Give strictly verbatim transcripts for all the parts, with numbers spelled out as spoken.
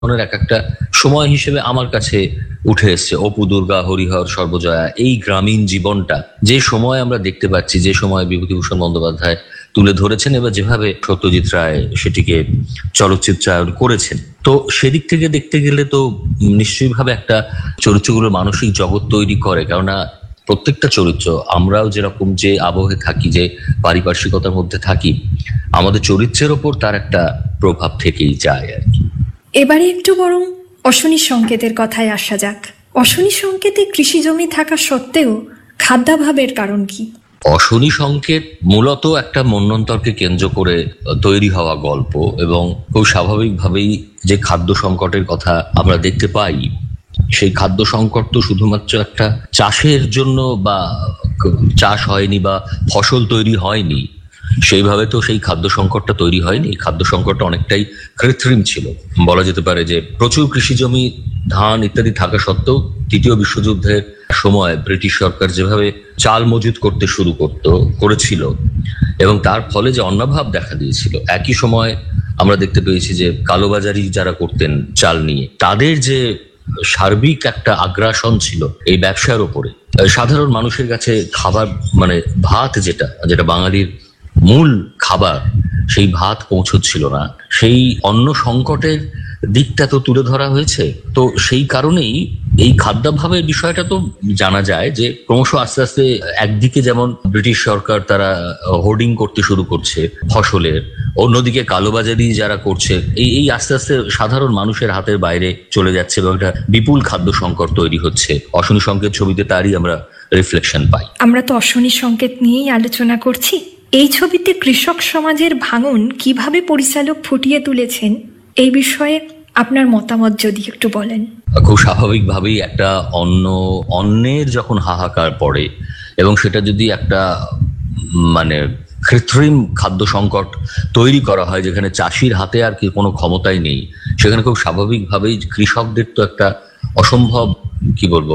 এক একটা সময় হিসেবে আমার কাছে উঠে এসছে। অপু, দুর্গা, হরিহর, সর্বজয়া, এই গ্রামীণ জীবনটা যে সময় আমরা দেখতে পাচ্ছি, যে সময় বিভূতিভূষণ বন্দ্যোপাধ্যায় তুলে ধরেছেন এবার যেভাবে সত্যজিৎ রায় সেটিকে চলচ্চিত্রায়ন করেছেন, তো সেদিক থেকে দেখতে গেলে তো নিশ্চয়ই ভাবে একটা চরিত্রগুলোর মানসিক জগৎ তৈরি করে। কেননা প্রত্যেকটা চরিত্র, আমরাও যেরকম যে আবহে থাকি, যে পারিপার্শ্বিকতার মধ্যে থাকি, আমাদের চরিত্রের ওপর তার একটা প্রভাব থেকেই যায় আর কি। এবারে একটু বরং অশনি সংকেতের কথায় আসা যাক। অশনি সংকেতে কৃষি জমি থাকা সত্ত্বেও খাদ্যাভাবের কারণ কি? অশনি সংকেত মূলত একটা মন্বন্তরকে কেন্দ্র করে তৈরি হওয়া গল্প, এবং খুব স্বাভাবিকভাবেই যে খাদ্য সংকটের কথা আমরা দেখতে পাই, সেই খাদ্য সংকট তো শুধুমাত্র একটা চাষের জন্য বা চাষ হয়নি বা ফসল তৈরি হয়নি, সেইভাবে তো সেই খাদ্য সংকটটা তৈরি হয়নি। খাদ্য সংকটটা অনেকটাই কৃত্রিম ছিল। বলা যেতে পারে যে প্রচুর কৃষি জমি, ধান ইত্যাদি থাকা সত্ত্বেও তৃতীয় বিশ্বযুদ্ধের সময় ব্রিটিশ সরকার যেভাবে চাল মজুত করতে শুরু করত করেছিল, এবং তার ফলে যে অন্নাভাব দেখা দিয়েছিল, একই সময় আমরা দেখতে পেয়েছি যে কালোবাজারি যারা করতেন চাল নিয়ে, তাদের যে সার্বিক একটা আগ্রাসন ছিল এই ব্যবসার ওপরে, সাধারণ মানুষের কাছে খাবার মানে ভাত, যেটা যেটা বাঙালির মূল খাবার, সেই ভাত পৌঁছচ্ছিল না। সেই অন্ন সংকটের দিকটা তো তুলে ধরা হয়েছে। তো সেই কারণেই এই খাদ্যাভাবের বিষয়টা তো জানা যায় যে ক্রমশ আস্তে আস্তে একদিকে যেমন ব্রিটিশ সরকার তারা হোর্ডিং করতে শুরু করছে ফসলের, অন্যদিকে কালোবাজারি যারা করছে, এই এই আস্তে আস্তে সাধারণ মানুষের হাতের বাইরে চলে যাচ্ছে এবং একটা বিপুল খাদ্য সংকট তৈরি হচ্ছে। অশনি সংকেত ছবিতে তারই আমরা রিফ্লেকশন পাই। আমরা তো অশনি সংকেত নিয়েই আলোচনা করছি। এই ছবিতে কৃষক সমাজের ভাঙন কিভাবে পরিচালক ফুটিয়ে তুলেছেন, এই বিষয়ে আপনার মতামত যদি একটু বলেন। খুব স্বাভাবিকভাবেই একটা অন্ন অন্নের যখন হাহাকার পড়ে, এবং সেটা যদি একটা মানে কৃত্রিম খাদ্য সংকট তৈরি করা হয়, যেখানে চাষির হাতে আর কি কোনো ক্ষমতাই নেই, সেখানে খুব স্বাভাবিকভাবেই কৃষকদের তো একটা অসম্ভব, কি বলবো,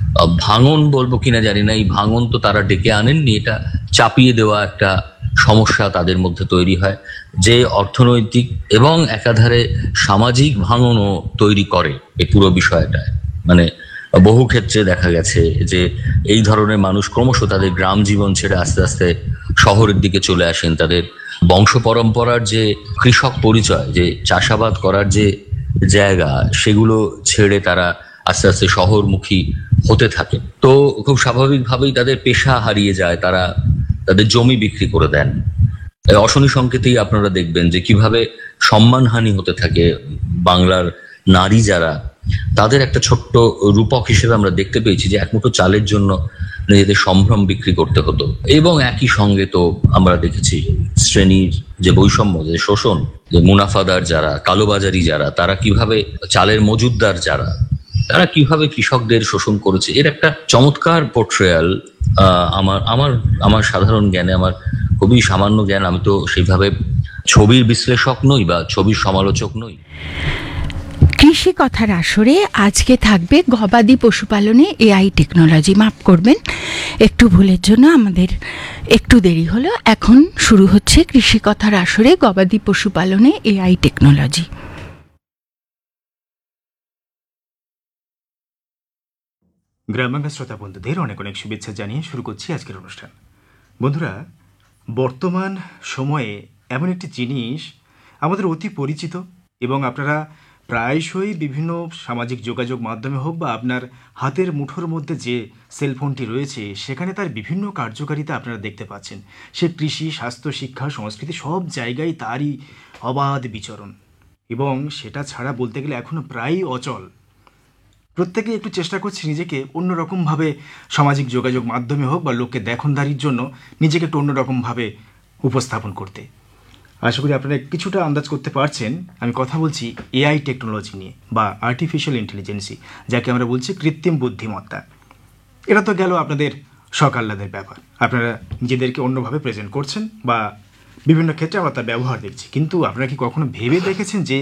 ভাঙন বলবো কিনা জানি না, এই ভাঙন তো তারা ডেকে আনেননি, এটা চাপিয়ে দেওয়া একটা সমস্যা তাদের মধ্যে তৈরি হয়, যে অর্থনৈতিক এবং একাধারে সামাজিক ভাঙনও তৈরি করে এই পুরো বিষয়টায়। মানে বহু ক্ষেত্রে দেখা গেছে যে এই ধরনের মানুষ ক্রমশ তাদের গ্রাম জীবন ছেড়ে আস্তে আস্তে শহরের দিকে চলে আসেন। তাদের বংশ পরম্পরার যে কৃষক পরিচয়, যে চাষাবাদ করার যে জায়গা, সেগুলো ছেড়ে তারা আস্তে আস্তে শহরমুখী হতে থাকে। তো খুব স্বাভাবিকভাবেই তাদের পেশা হারিয়ে যায়, তারা তাদের জমি বিক্রি করে দেন। অশনি সংকেতেই আপনারা দেখবেন যে কিভাবে সম্মানহানি হতে থাকে বাংলার নারী যারা, তাদের একটা ছোট্ট রূপক হিসেবে আমরা দেখতে পেয়েছি যে এক মুঠো চালের জন্য নিজেদের সম্ভ্রম বিক্রি করতে হতো। এবং একই সঙ্গে তো আমরা দেখেছি শ্রেণীর যে বৈষম্য, যে শোষণ, যে মুনাফাদার যারা, কালোবাজারি যারা, তারা কিভাবে চালের মজুদদার যারা, তারা কিভাবে কৃষকদের শোষণ করেছে। এর একটা চমৎকার পোর্ট্রেয়াল আমার আমার আমার সাধারণ জ্ঞানে, আমার খুবই সামান্য জ্ঞান, আমি তো সেইভাবে ছবির বিশ্লেষক নই বা ছবির সমালোচক নই। কৃষি কথার আসরে আজকে থাকবে গবাদি পশুপালনে এআই টেকনোলজি। মাফ করবেন, একটু ভুলের জন্য আমাদের একটু দেরি হলো। এখন শুরু হচ্ছে কৃষি কথার আসরে গবাদি পশুপালনে এআই টেকনোলজি। গ্রামাঙ্গা শ্রোতা বন্ধুদের অনেক অনেক শুভেচ্ছা জানিয়ে শুরু করছি আজকের অনুষ্ঠান। বন্ধুরা, বর্তমান সময়ে এমন একটি জিনিস আমাদের অতি পরিচিত, এবং আপনারা প্রায়শই বিভিন্ন সামাজিক যোগাযোগ মাধ্যমে হোক বা আপনার হাতের মুঠোর মধ্যে যে সেলফোনটি রয়েছে, সেখানে তার বিভিন্ন কার্যকারিতা আপনারা দেখতে পাচ্ছেন। সে কৃষি, স্বাস্থ্য, শিক্ষা, সংস্কৃতি, সব জায়গায় তারই অবাধ বিচরণ, এবং সেটা ছাড়া বলতে গেলে এখনও প্রায়ই অচল। প্রত্যেকেই একটু চেষ্টা করছে নিজেকে অন্যরকমভাবে সামাজিক যোগাযোগ মাধ্যমে হোক বা লোককে দেখনদারির জন্য নিজেকে একটু অন্যরকমভাবে উপস্থাপন করতে। আশা করি আপনারা কিছুটা আন্দাজ করতে পারছেন আমি কথা বলছি এআই টেকনোলজি নিয়ে, বা আর্টিফিশিয়াল ইন্টেলিজেন্সি, যাকে আমরা বলছি কৃত্রিম বুদ্ধিমত্তা। এটা তো গেল আপনাদের সকাল্লাদের ব্যাপার, আপনারা নিজেদেরকে অন্যভাবে প্রেজেন্ট করছেন বা বিভিন্ন ক্ষেত্রে আমরা তার ব্যবহার দেখছি। কিন্তু আপনারা কি কখনো ভেবে দেখেছেন যে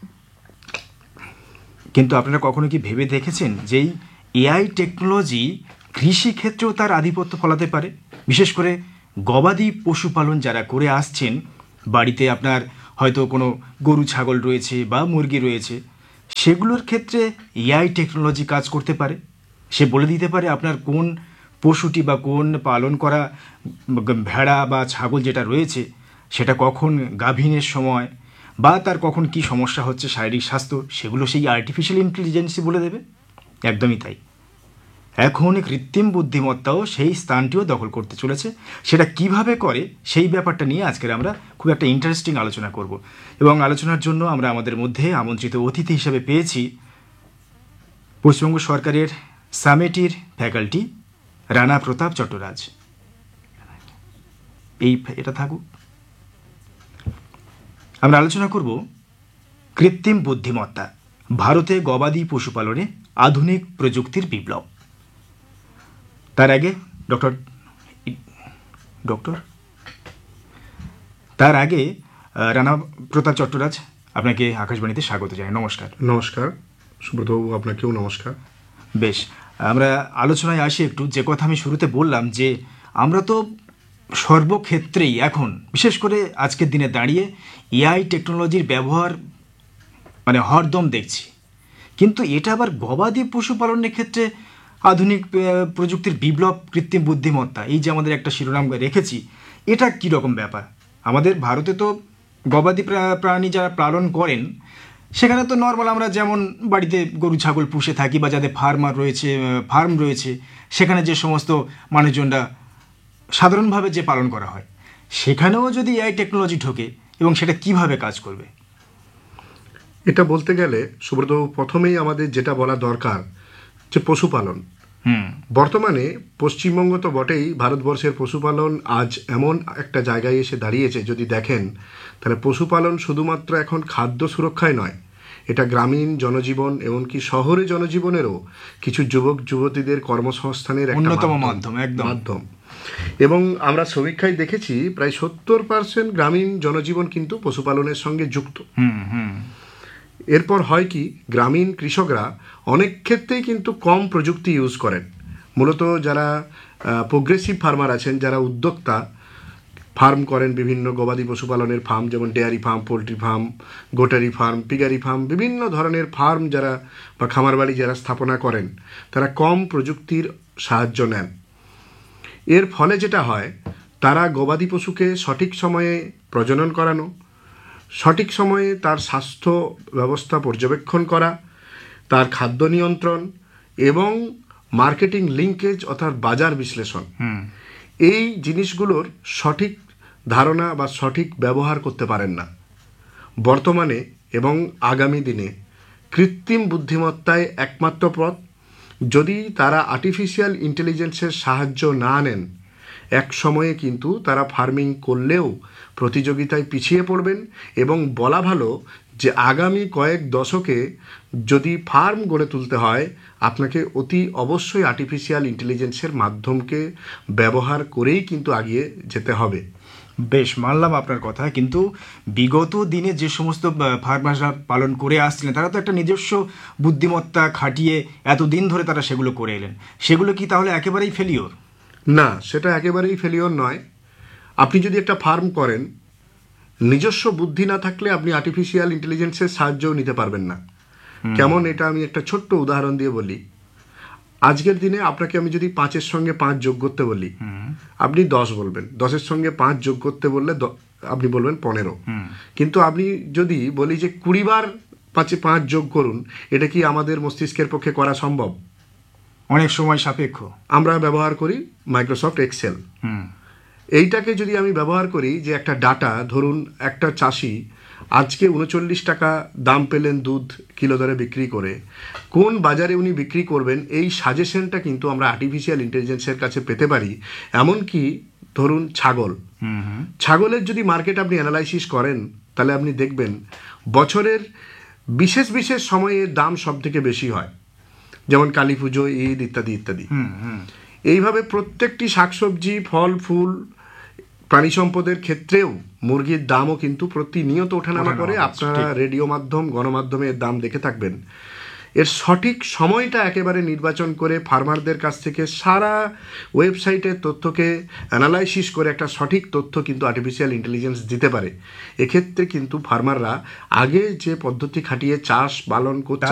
কিন্তু আপনারা কখনো কি ভেবে দেখেছেন যে এই এআই টেকনোলজি কৃষিক্ষেত্রেও তার আধিপত্য ফলাতে পারে? বিশেষ করে গবাদি পশুপালন যারা করে আসছেন, বাড়িতে আপনার হয়তো কোনো গরু ছাগল রয়েছে বা মুরগি রয়েছে, সেগুলোর ক্ষেত্রে এআই টেকনোলজি কাজ করতে পারে। সে বলে দিতে পারে আপনার কোন পশুটি বা কোন পালন করা ভেড়া বা ছাগল যেটা রয়েছে সেটা কখন গাভীনের সময় বা তার কখন কি সমস্যা হচ্ছে শারীরিক স্বাস্থ্য, সেগুলো সেই আর্টিফিশিয়াল ইন্টেলিজেন্সই বলে দেবে। একদমই তাই। এখন কৃত্রিম বুদ্ধিমত্তাও সেই স্থানটিও দখল করতে চলেছে। সেটা কিভাবে করে সেই ব্যাপারটা নিয়ে আজকের আমরা খুব একটা ইন্টারেস্টিং আলোচনা করব, এবং আলোচনার জন্য আমরা আমাদের মধ্যে আমন্ত্রিত অতিথি হিসেবে পেয়েছি পশ্চিমবঙ্গ সরকারের সামেটির ফ্যাকাল্টি রানা প্রতাপ চট্টরাজ। এই এটা থাকুক। আমরা আলোচনা করব কৃত্রিম বুদ্ধিমত্তা, ভারতে গবাদি পশুপালনে আধুনিক প্রযুক্তির বিপ্লব। তার আগে ডক্টর ডক্টর তার আগে রানা প্রতাপ চট্টরাজ, আপনাকে আকাশবাণীতে স্বাগত জানাই। নমস্কার। নমস্কার সুব্রতবাবু, আপনাকেও নমস্কার। বেশ, আমরা আলোচনায় আসি একটু। যে কথা আমি শুরুতে বললাম যে আমরা তো সর্বক্ষেত্রেই এখন, বিশেষ করে আজকের দিনে দাঁড়িয়ে এআই টেকনোলজির ব্যবহার মানে হরদম দেখছি, কিন্তু এটা আবার গবাদি পশুপালনের ক্ষেত্রে আধুনিক প্রযুক্তির বিপ্লব, কৃত্রিম বুদ্ধিমত্তা, এই যে আমাদের একটা শিরোনাম রেখেছি, এটা কীরকম ব্যাপার? আমাদের ভারতে তো গবাদি প্রাণী যারা পালন করেন সেখানে তো নর্মাল আমরা যেমন বাড়িতে গরু ছাগল পুষে থাকি বা যাদের ফার্মার রয়েছে, ফার্ম রয়েছে, সেখানে যে সমস্ত মানুষজনরা সাধারণভাবে যে পালন করা হয়, সেখানেও যদি এআই টেকনোলজি ঢোকে এবং সেটা কিভাবে কাজ করবে? এটা বলতে গেলে সুব্রতবাবু, প্রথমেই আমাদের যেটা বলা দরকার যে পশুপালন। হুম বর্তমানে পশ্চিমবঙ্গ তো বটেই, ভারতবর্ষের পশুপালন আজ এমন একটা জায়গায় এসে দাঁড়িয়েছে, যদি দেখেন তাহলে পশুপালন শুধুমাত্র এখন খাদ্য সুরক্ষায় নয়, এটা গ্রামীণ জনজীবন এমনকি শহরে জনজীবনেরও কিছু যুবক যুবতীদের কর্মসংস্থানের একটা অন্যতম মাধ্যম একদম মাধ্যম। এবং আমরা সমীক্ষায় দেখেছি প্রায় সত্তর পার্সেন্ট গ্রামীণ জনজীবন কিন্তু পশুপালনের সঙ্গে যুক্ত। হুম হুম এরপর হয় কি, গ্রামীণ কৃষকরা অনেক ক্ষেত্রেই কিন্তু কম প্রযুক্তি ইউজ করেন। মূলত যারা প্রোগ্রেসিভ ফার্মার আছেন, যারা উদ্যোক্তা ফার্ম করেন, বিভিন্ন গবাদি পশুপালনের ফার্ম, যেমন ডেয়ারি ফার্ম, পোলট্রি ফার্ম, গোটারি ফার্ম, পিগারি ফার্ম, বিভিন্ন ধরনের ফার্ম যারা বা খামার বাড়ি যারা স্থাপনা করেন, তারা কম প্রযুক্তির সাহায্য নেন। এর ফলে যেটা হয়, তারা গবাদি পশুকে সঠিক সময়ে প্রজনন করানো, সঠিক সময়ে তার স্বাস্থ্য ব্যবস্থা পর্যবেক্ষণ করা, তার খাদ্য নিয়ন্ত্রণ এবং মার্কেটিং লিঙ্কেজ অর্থাৎ বাজার বিশ্লেষণ, এই জিনিসগুলোর সঠিক ধারণা বা সঠিক ব্যবহার করতে পারেন না। বর্তমানে এবং আগামী দিনে কৃত্রিম বুদ্ধিমত্তায় একমাত্র পথ। যদি তারা আর্টিফিশিয়াল ইন্টেলিজেন্সের সাহায্য না নেন, এক সময়ে কিন্তু তারা ফার্মিং করলেও প্রতিযোগিতায় পিছিয়ে পড়বেন। এবং বলা ভালো যে আগামী কয়েক দশকে যদি ফার্ম গড়ে তুলতে হয়, আপনাকে অতি অবশ্যই আর্টিফিশিয়াল ইন্টেলিজেন্সের মাধ্যমকে ব্যবহার করেই কিন্তু আগিয়ে যেতে হবে। বেশ, মানলাম আপনার কথা, কিন্তু বিগত দিনে যে সমস্ত ফার্মাররা পালন করে আসছিলেন, তারা তো একটা নিজস্ব বুদ্ধিমত্তা খাটিয়ে এতদিন ধরে তারা সেগুলো করে এলেন, সেগুলো কি তাহলে একেবারেই ফেলিওর? না, সেটা একেবারেই ফেলিওর নয়। আপনি যদি একটা ফার্ম করেন, নিজস্ব বুদ্ধি না থাকলে আপনি আর্টিফিশিয়াল ইন্টেলিজেন্সের সাহায্যও নিতে পারবেন না। কেমন, এটা আমি একটা ছোট্ট উদাহরণ দিয়ে বলি। আজকের দিনে আপনাকে আমি যদি পাঁচের সঙ্গে পাঁচ যোগ করতে বলি, আপনি দশ বলবেন। দশের সঙ্গে পাঁচ যোগ করতে বললে আপনি বলবেন পনেরো। কিন্তু আপনি যদি বলি যে কুড়ি বার পাঁচে পাঁচ যোগ করুন, এটা কি আমাদের মস্তিষ্কের পক্ষে করা সম্ভব? অনেক সময় সাপেক্ষ। আমরা ব্যবহার করি মাইক্রোসফট এক্সেল। এইটাকে যদি আমি ব্যবহার করি যে একটা ডাটা, ধরুন একটা চাষি আজকে উনচল্লিশ টাকা দাম পেলেন দুধ কিলো দরে বিক্রি করে, কোন বাজারে উনি বিক্রি করবেন, এই সাজেশনটা কিন্তু আমরা আর্টিফিশিয়াল ইন্টেলিজেন্সের কাছে পেতে পারি। এমনকি ধরুন ছাগল, ছাগলের যদি মার্কেট আপনি অ্যানালাইসিস করেন, তাহলে আপনি দেখবেন বছরের বিশেষ বিশেষ সময়ে দাম সব থেকে বেশি হয়, যেমন কালী পুজো, ঈদ ইত্যাদি ইত্যাদি। এইভাবে প্রত্যেকটি শাকসবজি, ফল, ফুল, প্রাণী সম্পদের ক্ষেত্রেও মুরগির দামও কিন্তু প্রতিনিয়ত ওঠানামা করে। আপনারা রেডিও মাধ্যম, গণমাধ্যমে এর দাম দেখে থাকবেন। এর সঠিক সময়টা একেবারে নির্বাচন করে ফার্মারদের কাছ থেকে সারা ওয়েবসাইটের তথ্যকে অ্যানালাইসিস করে একটা সঠিক তথ্য কিন্তু আর্টিফিশিয়াল ইন্টেলিজেন্স দিতে পারে। এক্ষেত্রে কিন্তু ফার্মাররা আগে যে পদ্ধতি খাটিয়ে চাষ পালন করছে